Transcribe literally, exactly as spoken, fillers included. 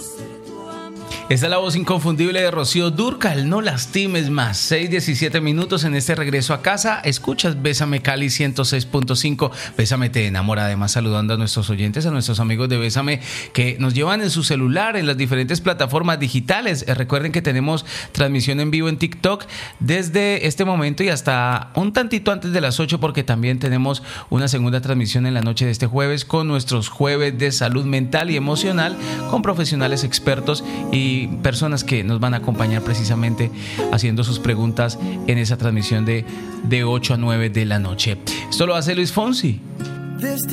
Esta es la voz inconfundible de Rocío Dúrcal. No lastimes más. seis diecisiete minutos en este regreso a casa. Escuchas Bésame Cali ciento seis punto cinco. Bésame te enamora. Además, saludando a nuestros oyentes, a nuestros amigos de Bésame que nos llevan en su celular en las diferentes plataformas digitales. Eh, recuerden que tenemos transmisión en vivo en TikTok desde este momento y hasta un tantito antes de las ocho, porque también tenemos una segunda transmisión en la noche de este jueves con nuestros jueves de salud mental y emocional con profesionales expertos y personas que nos van a acompañar precisamente haciendo sus preguntas en esa transmisión de, de ocho a nueve de la noche. Esto lo hace Luis Fonsi.